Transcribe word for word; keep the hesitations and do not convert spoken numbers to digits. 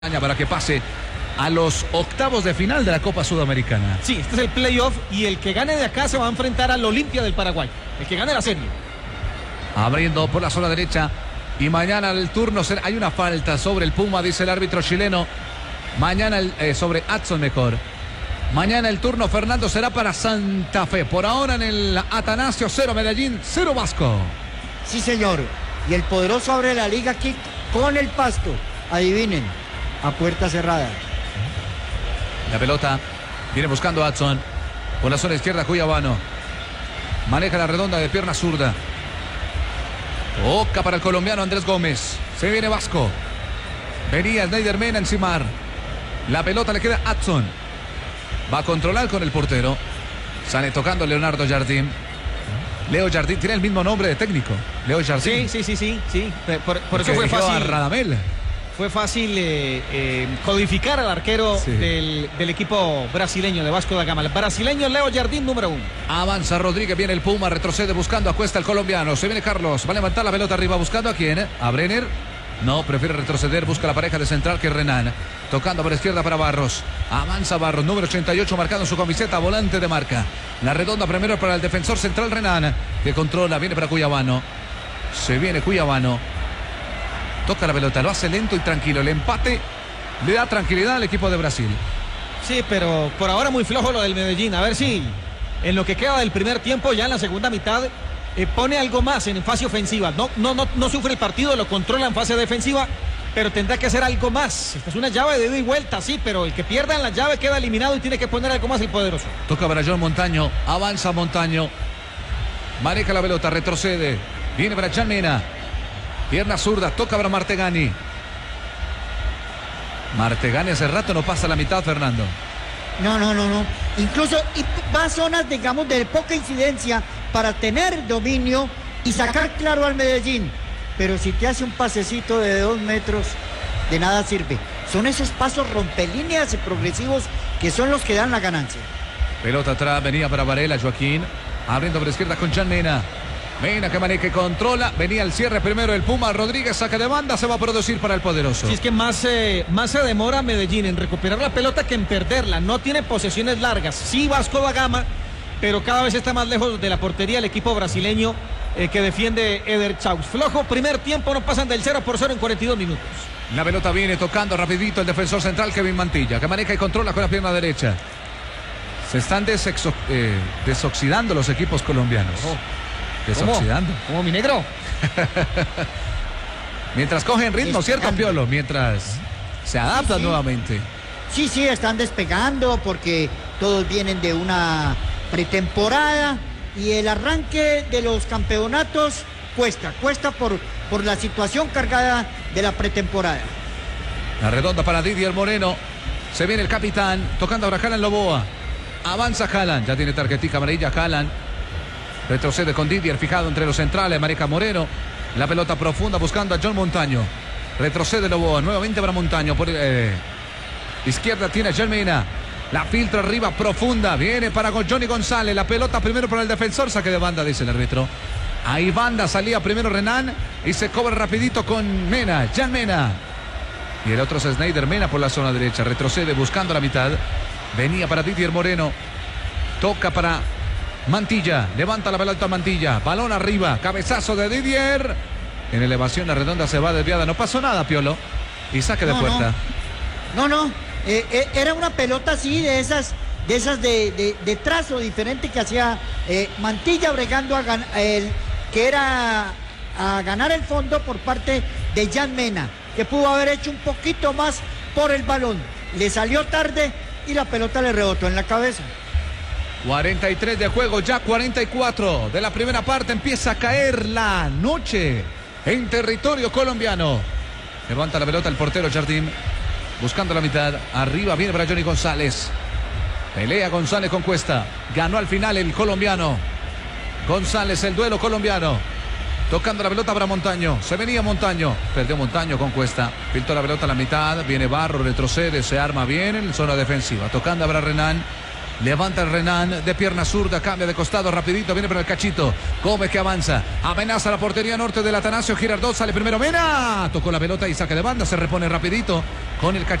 para que pase a los octavos de final de la Copa Sudamericana. Sí, este es el playoff y el que gane de acá se va a enfrentar al Olimpia del Paraguay, el que gane la serie. Abriendo por la zona derecha y mañana el turno será, hay una falta sobre el Puma, dice el árbitro chileno. Mañana el, eh, sobre Adson mejor. Mañana el turno, Fernando, será para Santa Fe. Por ahora en el Atanasio, cero Medellín, cero Vasco. Sí, señor. Y el poderoso abre la liga aquí con el Pasto. Adivinen, a puerta cerrada. La pelota viene buscando a Adson. Por la zona izquierda, Cuyabano. Maneja la redonda de pierna zurda. Toca para el colombiano Andrés Gómez. Se viene Vasco. Venía Snyder Mena a encimar. La pelota le queda a Adson. Va a controlar con el portero. Sale tocando Leonardo Jardim. Leo Jardim tiene el mismo nombre de técnico. Leo Jardim. Sí, sí, sí, sí, sí. Por, por eso fue fácil. A Radamel. Fue fácil eh, eh, codificar al arquero sí. del, del equipo brasileño de Vasco da Gama. El brasileño Leo Jardim, número uno. Avanza Rodríguez, viene el Puma, retrocede buscando a Cuesta el colombiano. Se viene Carlos, va a levantar la pelota arriba buscando a quién, a Brenner. No, prefiere retroceder, busca la pareja de central que es Renan. Tocando por la izquierda para Barros. Avanza Barros, número ochenta y ocho, marcando su camiseta, volante de marca. La redonda primero para el defensor central Renan, que controla, viene para Cuyabano. Se viene Cuyabano. Toca la pelota, lo hace lento y tranquilo. El empate le da tranquilidad al equipo de Brasil. Sí, pero por ahora muy flojo lo del Medellín. A ver si en lo que queda del primer tiempo, ya en la segunda mitad, eh, pone algo más en fase ofensiva. No, no, no, no sufre el partido, lo controla en fase defensiva, pero tendrá que hacer algo más. Esta es una llave de ida y vuelta, sí, pero el que pierda en la llave queda eliminado y tiene que poner algo más el poderoso. Toca para John Montaño, avanza Montaño. Maneja la pelota, retrocede. Viene para Jan Mena. Pierna zurda, toca para Martegani. Martegani hace rato no pasa la mitad, Fernando. No, no, no, no. Incluso y va a zonas, digamos, de poca incidencia para tener dominio y sacar claro al Medellín. Pero si te hace un pasecito de dos metros, de nada sirve. Son esos pasos rompelíneas y progresivos que son los que dan la ganancia. Pelota atrás, venía para Varela, Joaquín. Abriendo por la izquierda con Jan Mena. Mena que maneja y controla. Venía el cierre primero el Puma. Rodríguez saca de banda. Se va a producir para el poderoso. Si es que más, eh, más se demora Medellín en recuperar la pelota que en perderla. No tiene posesiones largas. Sí, Vasco da Gama, pero cada vez está más lejos de la portería el equipo brasileño eh, que defiende Eder Chaus. Flojo primer tiempo, no pasan del cero por cero en cuarenta y dos minutos. La pelota viene tocando rapidito el defensor central Kevin Mantilla, que maneja y controla con la pierna derecha. Se están desexo, eh, desoxidando los equipos colombianos. Oh. Desoxidando. ¿Cómo? ¿Cómo mi negro? Mientras cogen ritmo, ¿cierto, Piolo? Mientras se adaptan sí, sí. nuevamente. Sí, sí, están despegando porque todos vienen de una pretemporada y el arranque de los campeonatos cuesta, cuesta por, por la situación cargada de la pretemporada. La redonda para Didier Moreno. Se viene el capitán, tocando ahora Haaland Loboa. Avanza Haaland, ya tiene tarjetita amarilla Haaland. Retrocede con Didier, fijado entre los centrales, maneja Moreno. La pelota profunda buscando a John Montaño. Retrocede Loboa, nuevamente para Montaño. Por eh, izquierda tiene a Jan Mena. La filtra arriba, profunda. Viene para Johnny González. La pelota primero para el defensor. Saque de banda, dice el árbitro. Ahí banda, salía primero Renan. Y se cobra rapidito con Mena, Jan Mena. Y el otro es Snyder Mena por la zona derecha. Retrocede buscando la mitad. Venía para Didier Moreno. Toca para Mantilla, levanta la pelota Mantilla, balón arriba, cabezazo de Didier. En elevación la redonda se va desviada, no pasó nada, Piolo. Y saque de no, puerta. No, no, no. Eh, eh, era una pelota así, de esas, de esas de, de, de trazo diferente que hacía eh, Mantilla bregando a gan el, que era a ganar el fondo por parte de Jan Mena, que pudo haber hecho un poquito más por el balón. Le salió tarde y la pelota le rebotó en la cabeza. cuarenta y tres de juego, ya cuarenta y cuatro de la primera parte. Empieza a caer la noche en territorio colombiano. Levanta la pelota el portero Jardim, buscando la mitad. Arriba viene para Johnny González. Pelea González con Cuesta. Ganó al final el colombiano. González, el duelo colombiano. Tocando la pelota para Montaño. Se venía Montaño. Perdió Montaño con Cuesta. Filtró la pelota a la mitad. Viene Barro, retrocede, se arma bien en zona defensiva. Tocando para Renan. Levanta el Renan de pierna zurda, cambia de costado rapidito, viene para el Cachito. Gómez que avanza, amenaza la portería norte del Atanasio Girardot, sale primero Mena, tocó la pelota y saque de banda, se repone rapidito con el Cachito.